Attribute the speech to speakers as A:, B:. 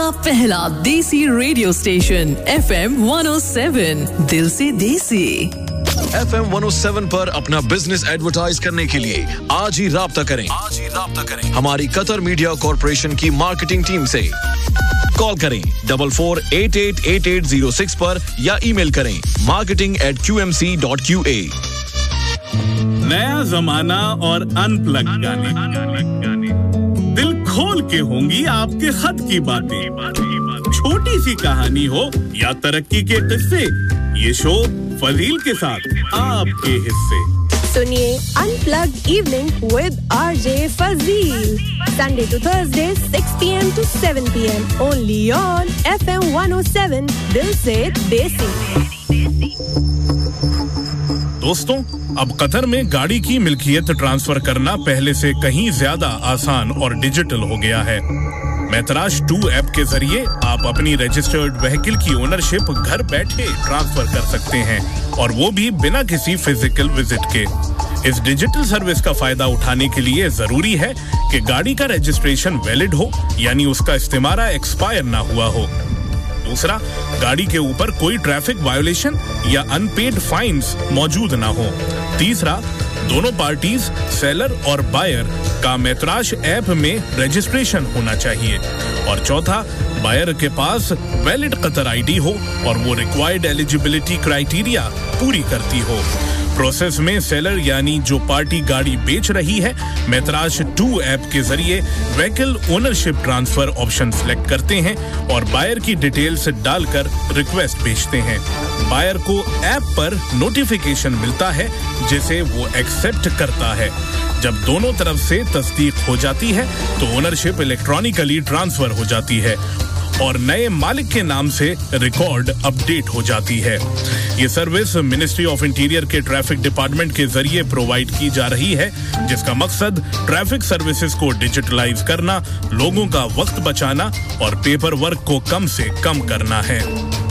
A: का पहला देसी रेडियो स्टेशन FM 107 दिल से देसी।
B: FM 107 पर अपना बिजनेस एडवर्टाइज करने के लिए आज ही राब्ता करें हमारी कतर मीडिया कॉर्पोरेशन की मार्केटिंग टीम से। कॉल करें 44888806 पर या ईमेल करें marketing@qmc.qa।
C: नया जमाना और अनप्लग गाने, दिल खोल के होंगी आपके खत की बातें, छोटी सी कहानी हो या तरक्की के किस्से, ये शो फजील के साथ आपके हिस्से।
D: सुनिए unplug evening with RJ Fazil, Sunday to Thursday 6 p.m. to 7 p.m. only on FM 107 दिल से देसी।
C: दोस्तों, अब कतर में गाड़ी की मिल्कियत ट्रांसफर करना पहले से कहीं ज्यादा आसान और डिजिटल हो गया है। मैतराज 2 ऐप के जरिए आप अपनी रजिस्टर्ड व्हीकल की ओनरशिप घर बैठे ट्रांसफर कर सकते हैं और वो भी बिना किसी फिजिकल विजिट के। इस डिजिटल सर्विस का फायदा उठाने के लिए जरूरी है कि गाड़ी का रजिस्ट्रेशन वैलिड हो, यानी उसका इस्तेमारा एक्सपायर ना हुआ हो। दूसरा, गाड़ी के ऊपर कोई ट्रैफिक वायोलेशन या अनपेड फाइन्स मौजूद ना हो। तीसरा, दोनों पार्टीज सेलर और बायर का मैतराज ऐप में रजिस्ट्रेशन होना चाहिए। और चौथा, बायर के पास वैलिड कतर आईडी हो और वो रिक्वायर्ड एलिजिबिलिटी क्राइटेरिया पूरी करती हो। प्रोसेस में सेलर यानी जो पार्टी गाड़ी बेच रही है, मैतराज 2 ऐप के जरिए vehicle ownership transfer option select करते हैं और बायर की डिटेल्स डालकर रिक्वेस्ट भेजते हैं। बायर को ऐप पर नोटिफिकेशन मिलता है जिसे वो एक्सेप्ट करता है। जब दोनों तरफ से तस्दीक हो जाती है तो ओनरशिप इलेक्ट्रॉनिकली ट्रांसफर हो जाती है और नए मालिक के नाम से रिकॉर्ड अपडेट हो जाती है। ये सर्विस मिनिस्ट्री ऑफ इंटीरियर के ट्रैफिक डिपार्टमेंट के जरिए प्रोवाइड की जा रही है, जिसका मकसद ट्रैफिक सर्विसेज को डिजिटलाइज करना, लोगों का वक्त बचाना और पेपर वर्क को कम से कम करना है।